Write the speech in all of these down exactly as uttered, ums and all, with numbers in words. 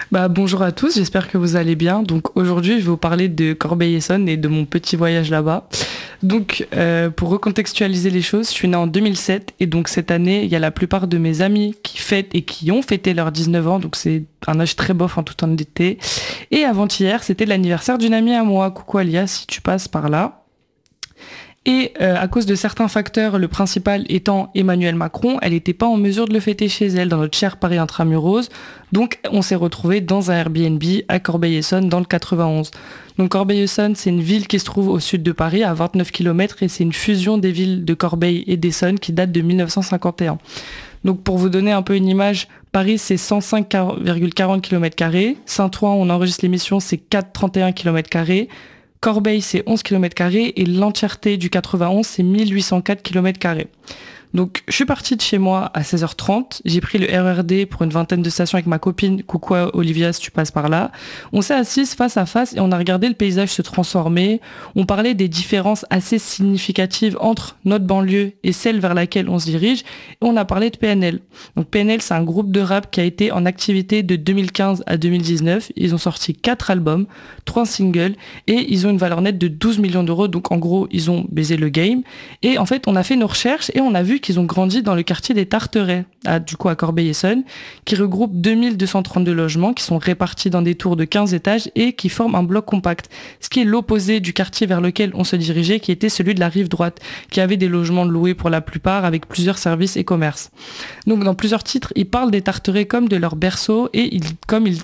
Bah, bonjour à tous, j'espère que vous allez bien. Donc aujourd'hui, je vais vous parler de Corbeil-Essonnes et de mon petit voyage là-bas. Donc euh, pour recontextualiser les choses, je suis née en deux mille sept et donc cette année, il y a la plupart de mes amis qui fêtent et qui ont fêté leurs dix-neuf ans, donc c'est un âge très bof en toute honnêteté. Et avant-hier, c'était l'anniversaire d'une amie à moi. Coucou Alia, si tu passes par là. Et euh, à cause de certains facteurs, le principal étant Emmanuel Macron, elle n'était pas en mesure de le fêter chez elle, dans notre cher Paris Intramuros. Donc on s'est retrouvés dans un Airbnb à Corbeil-Essonnes, dans le quatre-vingt-onze. Donc Corbeil-Essonnes, c'est une ville qui se trouve au sud de Paris, à vingt-neuf kilomètres, et c'est une fusion des villes de Corbeil et d'Essonnes qui date de mille neuf cent cinquante et un. Donc pour vous donner un peu une image, Paris c'est cent cinq virgule quarante kilomètres carrés, Saint-Ouen, on enregistre l'émission, c'est quatre virgule trente et un kilomètres carrés, Corbeil, c'est onze kilomètres carrés et l'entièreté du quatre-vingt-onze, c'est mille huit cent quatre kilomètres carrés. Donc, je suis partie de chez moi à seize heures trente. J'ai pris le R E R D pour une vingtaine de stations avec ma copine. Coucou Olivia, si tu passes par là. On s'est assises face à face et on a regardé le paysage se transformer. On parlait des différences assez significatives entre notre banlieue et celle vers laquelle on se dirige. Et on a parlé de P N L. Donc, P N L, c'est un groupe de rap qui a été en activité de deux mille quinze à deux mille dix-neuf. Ils ont sorti quatre albums, trois singles et ils ont une valeur nette de douze millions d'euros. Donc, en gros, ils ont baisé le game. Et en fait, on a fait nos recherches et on a vu qu'ils ont grandi dans le quartier des Tarterets, à, du coup à Corbeil-Essonnes, qui regroupe deux mille deux cent trente-deux logements qui sont répartis dans des tours de quinze étages et qui forment un bloc compact, ce qui est l'opposé du quartier vers lequel on se dirigeait, qui était celui de la rive droite, qui avait des logements loués pour la plupart avec plusieurs services et commerces. Donc dans plusieurs titres, ils parlent des Tarterets comme de leur berceau et ils, comme ils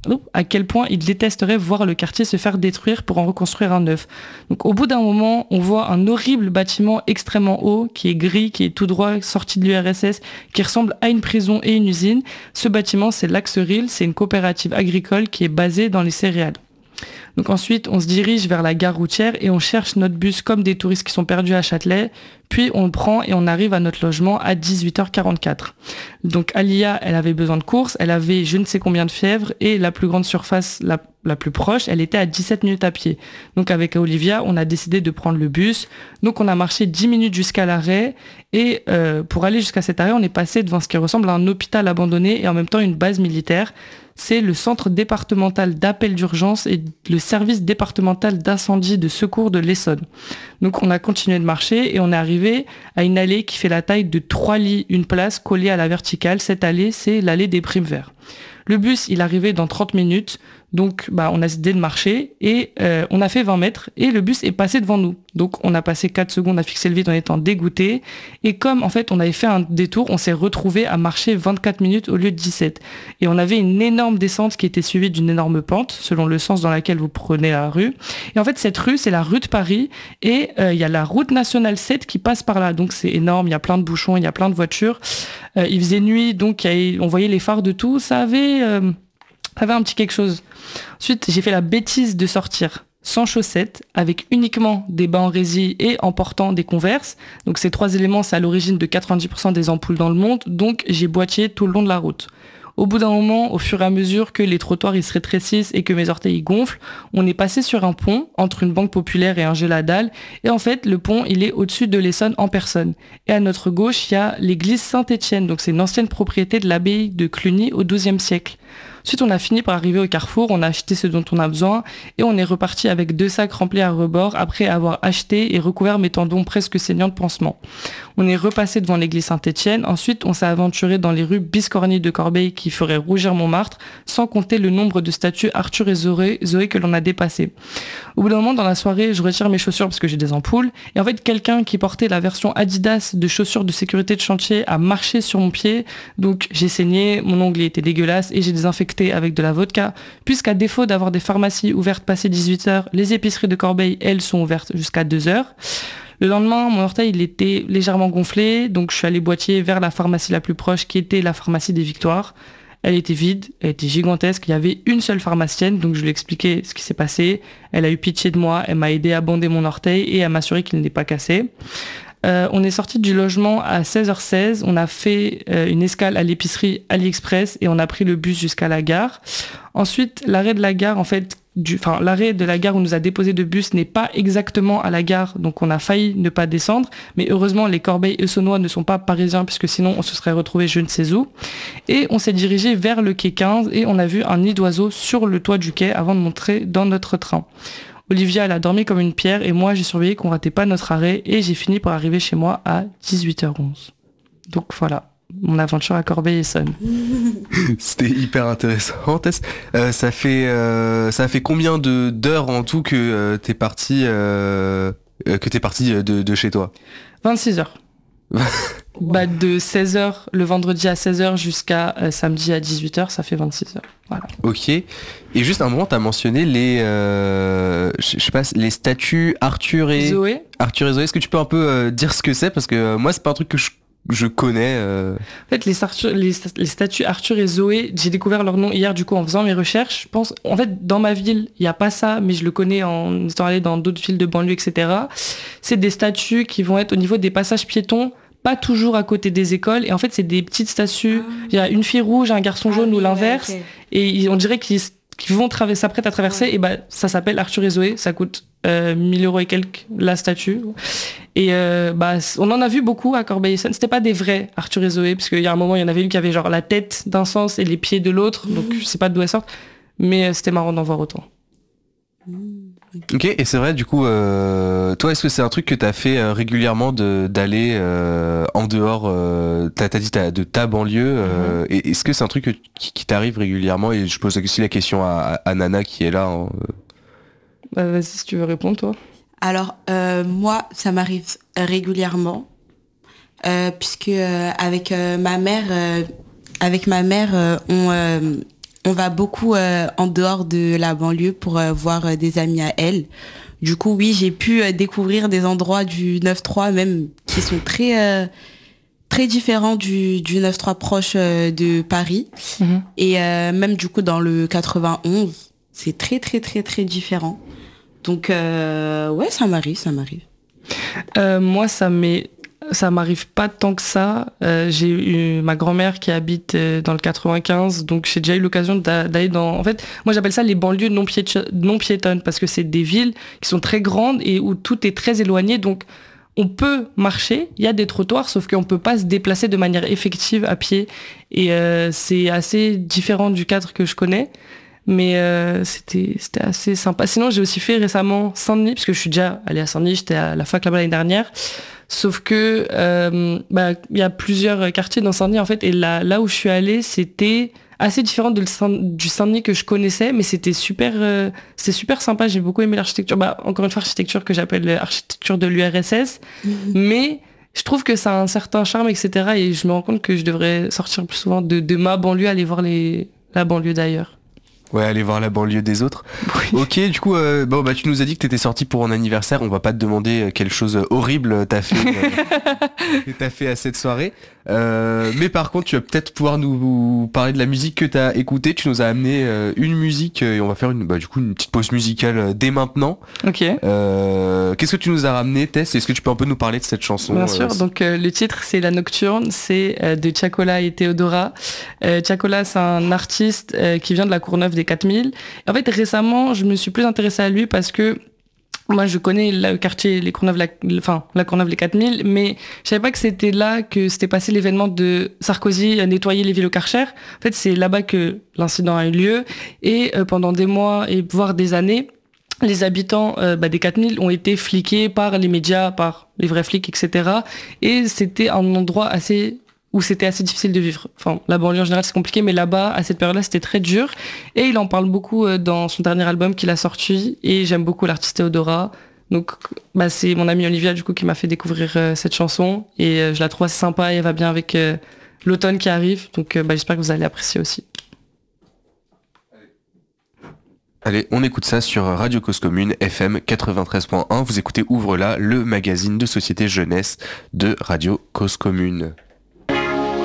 à quel point ils détesteraient voir le quartier se faire détruire pour en reconstruire un neuf. Donc au bout d'un moment, on voit un horrible bâtiment extrêmement haut, qui est gris, qui est tout droit, sorti de l'U R S S, qui ressemble à une prison et une usine. Ce bâtiment, c'est l'Axeril, c'est une coopérative agricole qui est basée dans les céréales. Donc ensuite, on se dirige vers la gare routière et on cherche notre bus comme des touristes qui sont perdus à Châtelet. Puis on le prend et on arrive à notre logement à dix-huit heures quarante-quatre. Donc Alia, elle avait besoin de courses, elle avait je ne sais combien de fièvre et la plus grande surface, la, la plus proche, elle était à dix-sept minutes à pied. Donc avec Olivia, on a décidé de prendre le bus. Donc on a marché dix minutes jusqu'à l'arrêt et euh, pour aller jusqu'à cet arrêt, on est passé devant ce qui ressemble à un hôpital abandonné et en même temps une base militaire. C'est le centre départemental d'appel d'urgence et le service départemental d'incendie de secours de l'Essonne. Donc on a continué de marcher et on est arrivé à une allée qui fait la taille de trois lits, une place collée à la verticale. Cette allée, c'est l'allée des Primes Verts. Le bus, il arrivait dans trente minutes, donc bah, on a décidé de marcher et euh, on a fait vingt mètres et le bus est passé devant nous. Donc on a passé quatre secondes à fixer le vide en étant dégoûté et comme en fait on avait fait un détour, on s'est retrouvé à marcher vingt-quatre minutes au lieu de dix-sept. Et on avait une énorme descente qui était suivie d'une énorme pente selon le sens dans lequel vous prenez la rue. Et en fait cette rue, c'est la rue de Paris et il euh, y a la route nationale sept qui passe par là. Donc c'est énorme, il y a plein de bouchons, il y a plein de voitures. Euh, il faisait nuit, donc y a, on voyait les phares de tout. Ça avait... Euh, Ça avait un petit quelque chose. Ensuite, j'ai fait la bêtise de sortir sans chaussettes, avec uniquement des bas en résille et en portant des Converse. Donc ces trois éléments, c'est à l'origine de quatre-vingt-dix pour cent des ampoules dans le monde. Donc j'ai boîtié tout le long de la route. Au bout d'un moment, au fur et à mesure que les trottoirs ils se rétrécissent et que mes orteils ils gonflent, on est passé sur un pont entre une banque populaire et un Géladal. Et en fait, le pont, il est au-dessus de l'Essonne en personne. Et à notre gauche, il y a l'église Saint-Étienne. Donc c'est une ancienne propriété de l'abbaye de Cluny au douzième siècle. Ensuite, on a fini par arriver au carrefour, on a acheté ce dont on a besoin et on est reparti avec deux sacs remplis à rebord après avoir acheté et recouvert mes tendons presque saignants de pansement. On est repassé devant l'église Saint-Étienne. Ensuite, on s'est aventuré dans les rues biscornues de Corbeil qui feraient rougir Montmartre, sans compter le nombre de statues Arthur et Zoé, Zoé que l'on a dépassé. Au bout d'un moment, dans la soirée, je retire mes chaussures parce que j'ai des ampoules. Et en fait, quelqu'un qui portait la version Adidas de chaussures de sécurité de chantier a marché sur mon pied. Donc, j'ai saigné, mon ongle était dégueulasse et j'ai désinfecté avec de la vodka, puisqu'à défaut d'avoir des pharmacies ouvertes passé dix-huit heures, les épiceries de Corbeil, elles, sont ouvertes jusqu'à deux heures. Le lendemain, mon orteil, il était légèrement gonflé, donc je suis allé boîtier vers la pharmacie la plus proche, qui était la pharmacie des Victoires. Elle était vide, elle était gigantesque, il y avait une seule pharmacienne, donc je lui ai expliqué ce qui s'est passé. Elle a eu pitié de moi, elle m'a aidé à bander mon orteil et à m'assurer qu'il n'est pas cassé. Euh, on est sorti du logement à seize heures seize, on a fait euh, une escale à l'épicerie AliExpress et on a pris le bus jusqu'à la gare. Ensuite, l'arrêt de la gare, en fait, du, enfin, l'arrêt de la gare où on nous a déposé de bus n'est pas exactement à la gare, donc on a failli ne pas descendre. Mais heureusement, les Corbeil-Essonnois ne sont pas parisiens, puisque sinon on se serait retrouvé je ne sais où. Et on s'est dirigé vers le quai quinze et on a vu un nid d'oiseaux sur le toit du quai avant de montrer dans notre train. Olivia, elle a dormi comme une pierre et moi, j'ai surveillé qu'on ratait pas notre arrêt et j'ai fini par arriver chez moi à dix-huit heures onze. Donc voilà. Mon aventure à Corbeil-Essonnes. C'était hyper intéressant, Tess. Euh, ça fait euh, ça fait combien de d'heures en tout que euh, t'es parti euh, que t'es parti de, de chez toi? vingt-six heures. Bah de seize heures le vendredi à seize heures jusqu'à euh, samedi à dix-huit heures, ça fait vingt-six heures. Voilà. Ok. Et juste un moment, t'as mentionné les euh, je sais pas les statues Arthur et Zoé. Arthur et Zoé. Est-ce que tu peux un peu euh, dire ce que c'est, parce que euh, moi c'est pas un truc que je je connais. Euh... En fait, les, Arthur, les, les statues Arthur et Zoé, j'ai découvert leur nom hier, du coup, en faisant mes recherches. Je pense, en fait, dans ma ville, il n'y a pas ça, mais je le connais en étant allé dans d'autres villes de banlieue, et cetera. C'est des statues qui vont être au niveau des passages piétons, pas toujours à côté des écoles. Et en fait, c'est des petites statues. Il ah. y a une fille rouge, un garçon ah, jaune oui, ou l'inverse. Ouais, okay. Et on dirait qu'ils, qu'ils vont traverser, s'apprêtent à traverser. Ouais. Et bah, ça s'appelle Arthur et Zoé. Ça coûte euh, mille euros et quelques la statue. Et euh, bah, on en a vu beaucoup à Corbeil-Essonnes. C'était pas des vrais Arthur et Zoé, parce qu'il y a un moment, il y en avait une qui avait genre la tête d'un sens et les pieds de l'autre. Mmh. Donc je sais pas d'où elles sortent. Mais euh, c'était marrant d'en voir autant. Ok, et c'est vrai, du coup, euh, toi, est-ce que c'est un truc que t'as fait euh, régulièrement de, d'aller euh, en dehors, euh, t'as, t'as dit t'as, de ta banlieue, euh, mmh. et est-ce que c'est un truc que, qui, qui t'arrive régulièrement? Et je pose aussi la question à, à Nana qui est là. Hein. Bah, vas-y, si tu veux répondre, toi. Alors, euh, moi, ça m'arrive régulièrement, euh, puisque euh, avec euh, ma mère, euh, avec ma mère, euh, on, euh, on va beaucoup euh, en dehors de la banlieue pour euh, voir euh, des amis à elle. Du coup, oui, j'ai pu euh, découvrir des endroits du neuf trois même qui sont très euh, très différents du, du neuf trois proche euh, de Paris. Mmh. Et euh, même du coup, dans le quatre-vingt-onze, c'est très, très, très, très différent. Donc, euh, ouais, ça m'arrive, ça m'arrive. Euh, moi, ça m'est, ça m'arrive pas tant que ça. Euh, j'ai eu ma grand-mère qui habite dans le quatre-vingt-quinze, donc j'ai déjà eu l'occasion d'aller dans... En fait, moi, j'appelle ça les banlieues non, piéton- non piétonnes, parce que c'est des villes qui sont très grandes et où tout est très éloigné, donc on peut marcher, il y a des trottoirs, sauf qu'on peut pas se déplacer de manière effective à pied. Et euh, c'est assez différent du cadre que je connais. Mais euh, c'était c'était assez sympa. Sinon, j'ai aussi fait récemment Saint-Denis, parce que je suis déjà allée à Saint-Denis, j'étais à la fac là-bas l'année dernière. Sauf que euh, bah il y a plusieurs quartiers dans Saint-Denis en fait, et là là où je suis allée, c'était assez différent de le Saint, du Saint-Denis que je connaissais, mais c'était super euh, c'était super sympa. J'ai beaucoup aimé l'architecture. Bah encore une fois, architecture que j'appelle l'architecture de l'U R S S, mmh. mais je trouve que ça a un certain charme, et cetera. Et je me rends compte que je devrais sortir plus souvent de, de ma banlieue, aller voir les la banlieue d'ailleurs. Ouais, aller voir la banlieue des autres. Oui. Ok, du coup, euh, bon, bah, tu nous as dit que t'étais sorti pour un anniversaire. On va pas te demander quelle chose horrible t'as fait, euh, que t'as fait à cette soirée. Euh, mais par contre, tu vas peut-être pouvoir nous parler de la musique que t'as écoutée. Tu nous as amené euh, une musique et on va faire une, bah, du coup, une petite pause musicale euh, dès maintenant. Ok. Euh, qu'est-ce que tu nous as ramené, Tess? Est-ce que tu peux un peu nous parler de cette chanson? Bien sûr. Donc euh, le titre, c'est La Nocturne. C'est euh, de Tiakola et Théodora. Euh, Tiakola, c'est un artiste euh, qui vient de la Courneuve des quatre mille. Et en fait, récemment, je me suis plus intéressée à lui parce que moi, je connais le quartier, les Courneuves, la, enfin, la Courneuve, les quatre mille, mais je savais pas que c'était là que s'était passé l'événement de Sarkozy à nettoyer les villes au Karcher. En fait, c'est là-bas que l'incident a eu lieu. Et euh, pendant des mois et voire des années, les habitants euh, bah, des quatre mille ont été fliqués par les médias, par les vrais flics, et cetera. Et c'était un endroit assez... où c'était assez difficile de vivre. Enfin, la banlieue en général, c'est compliqué, mais là-bas, à cette période-là, c'était très dur. Et il en parle beaucoup dans son dernier album qu'il a sorti. Et j'aime beaucoup l'artiste Théodora. Donc, bah, c'est mon amie Olivia, du coup, qui m'a fait découvrir euh, cette chanson. Et euh, je la trouve assez sympa et elle va bien avec euh, l'automne qui arrive. Donc, euh, bah, j'espère que vous allez apprécier aussi. Allez, on écoute ça sur Radio Cause Commune, F M quatre-vingt-treize point un. Vous écoutez Ouvre-la, le magazine de société jeunesse de Radio Cause Commune.